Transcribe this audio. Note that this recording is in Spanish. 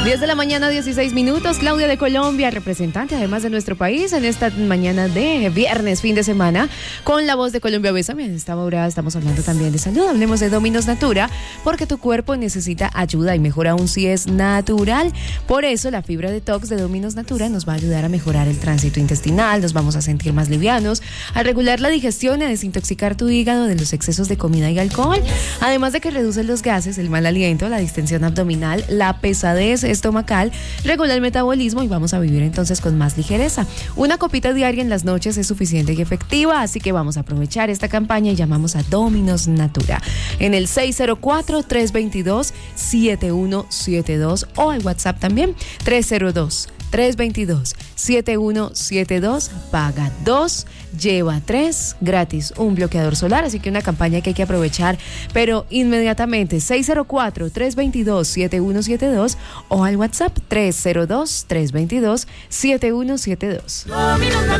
10 de la mañana, 16 minutos. Claudia de Colombia, representante además de nuestro país en esta mañana de viernes, fin de semana, con la voz de Colombia Bésame. En esta hora estamos hablando también de salud. Hablemos de Dominos Natura, porque tu cuerpo necesita ayuda y mejor aún si es natural. Por eso la fibra detox de Dominos Natura nos va a ayudar a mejorar el tránsito intestinal, nos vamos a sentir más livianos, a regular la digestión y a desintoxicar tu hígado de los excesos de comida y alcohol. Además de que reduce los gases, el mal aliento, la distensión abdominal, la pesadez estomacal, regula el metabolismo y vamos a vivir entonces con más ligereza. Una copita diaria en las noches es suficiente y efectiva, así que vamos a aprovechar esta campaña y llamamos a Dominos Natura en el 604-322-7172 o al WhatsApp también 302-322-7172, paga 2, lleva 3, gratis, un bloqueador solar, así que una campaña que hay que aprovechar, pero inmediatamente, 604-322-7172 o al WhatsApp 302-322-7172.